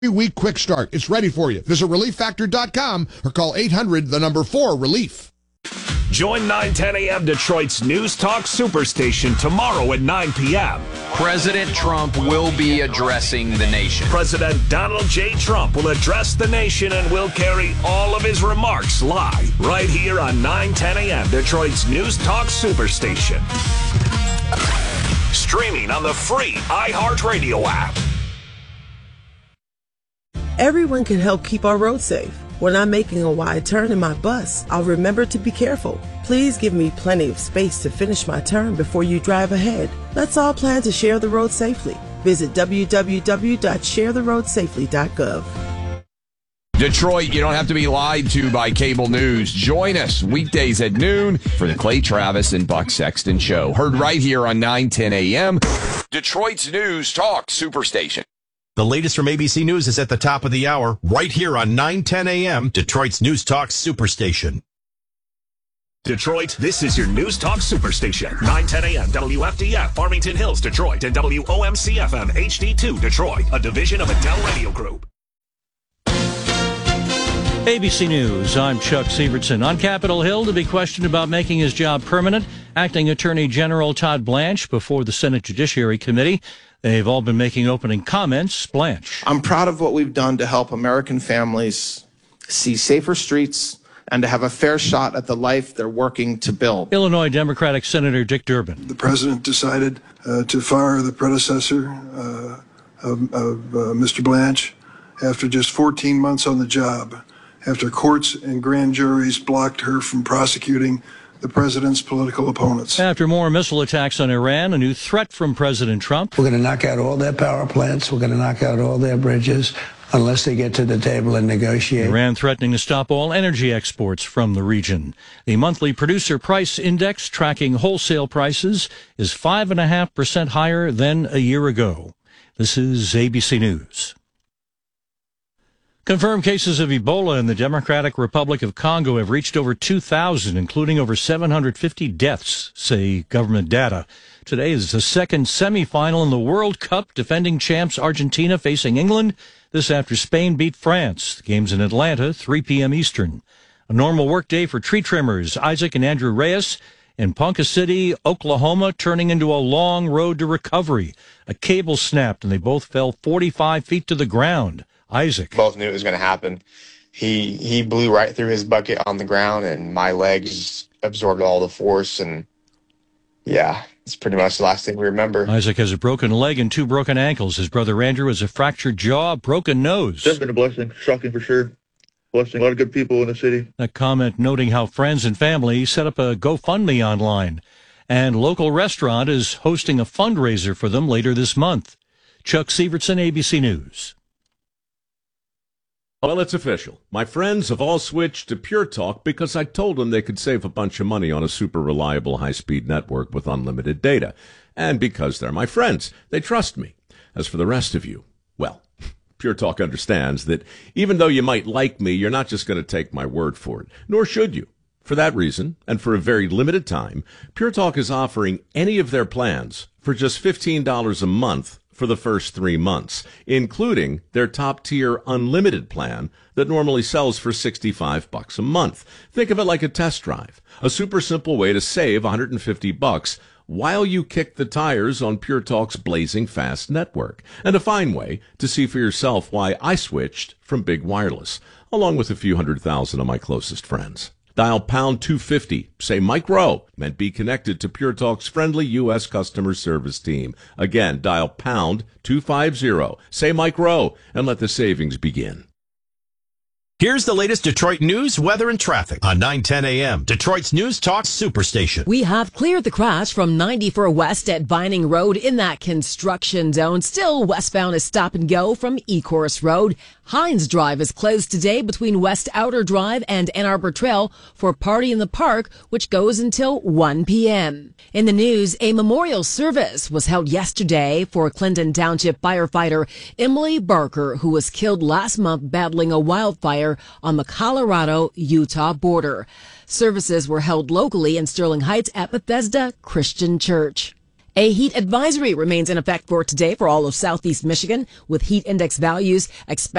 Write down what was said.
3-week quick start. It's ready for you. Visit ReliefFactor.com or call 800-4-RELIEF. Join 910 a.m. Detroit's News Talk Superstation tomorrow at 9 p.m. President Trump will be addressing the nation. President Donald J. Trump will address the nation and will carry all of his remarks live right here on 910 a.m. Detroit's News Talk Superstation. Streaming on the free iHeartRadio app. Everyone can help keep our roads safe. When I'm making a wide turn in my bus, I'll remember to be careful. Please give me plenty of space to finish my turn before you drive ahead. Let's all plan to share the road safely. Visit www.sharetheroadsafely.gov. Detroit, you don't have to be lied to by cable news. Join us weekdays at noon for the Clay Travis and Buck Sexton Show. Heard right here on 910 a.m. Detroit's News Talk Superstation. The latest from ABC News is at the top of the hour, right here on 910 a.m., Detroit's News Talk Superstation. Detroit, this is your News Talk Superstation. 910 a.m. WFDF, Farmington Hills, Detroit, and WOMC-FM HD2, Detroit, a division of Adele Radio Group. ABC News, I'm Chuck Sievertson. On Capitol Hill, to be questioned about making his job permanent, Acting Attorney General Todd Blanche before the Senate Judiciary Committee. They've all been making opening comments. Blanche. I'm proud of what we've done to help American families see safer streets and to have a fair shot at the life they're working to build. Illinois Democratic Senator Dick Durbin. The president decided to fire the predecessor of Mr. Blanche after just 14 months on the job, after courts and grand juries blocked her from prosecuting the president's political opponents. After more missile attacks on Iran, a new threat from President Trump. We're going to knock out all their power plants. We're going to knock out all their bridges unless they get to the table and negotiate. Iran threatening to stop all energy exports from the region. The monthly producer price index tracking wholesale prices is 5.5% higher than a year ago. This is ABC News. Confirmed cases of Ebola in the Democratic Republic of Congo have reached over 2,000, including over 750 deaths, say government data. Today is the second semifinal in the World Cup, defending champs Argentina facing England. This after Spain beat France. The game's in Atlanta, 3 p.m. Eastern. A normal workday for tree trimmers Isaac and Andrew Reyes in Ponca City, Oklahoma, turning into a long road to recovery. A cable snapped and they both fell 45 feet to the ground. Isaac. Both knew it was going to happen. He blew right through his bucket on the ground, and my legs absorbed all the force, and yeah, it's pretty much the last thing we remember. Isaac has a broken leg and 2 broken ankles. His brother Andrew has a fractured jaw, broken nose. It's been a blessing, shocking for sure. Blessing a lot of good people in the city. A comment noting how friends and family set up a GoFundMe online, and local restaurant is hosting a fundraiser for them later this month. Chuck Sievertson, ABC News. Well, it's official. My friends have all switched to Pure Talk because I told them they could save a bunch of money on a super reliable high-speed network with unlimited data. And because they're my friends, they trust me. As for the rest of you, well, Pure Talk understands that even though you might like me, you're not just going to take my word for it, nor should you. For that reason, and for a very limited time, Pure Talk is offering any of their plans for just $15 a month for the first 3 months, including their top-tier unlimited plan that normally sells for $65 a month. Think of it like a test drive, a super simple way to save $150 while you kick the tires on Pure Talk's blazing fast network, and a fine way to see for yourself why I switched from Big Wireless, along with a few 100,000 of my closest friends. Dial pound 250, say Mike Rowe, and be connected to Pure Talk's friendly U.S. customer service team. Again, dial pound 250, say Mike Rowe, and let the savings begin. Here's the latest Detroit news, weather, and traffic on 910 a.m. Detroit's News Talk Superstation. We have cleared the crash from 94 West at Vining Road in that construction zone. Still, westbound is stop and go from Ecorse Road. Hines Drive is closed today between West Outer Drive and Ann Arbor Trail for Party in the Park, which goes until 1 p.m. In the news, a memorial service was held yesterday for Clinton Township firefighter Emily Barker, who was killed last month battling a wildfire on the Colorado-Utah border. Services were held locally in Sterling Heights at Bethesda Christian Church. A heat advisory remains in effect for today for all of southeast Michigan, with heat index values expected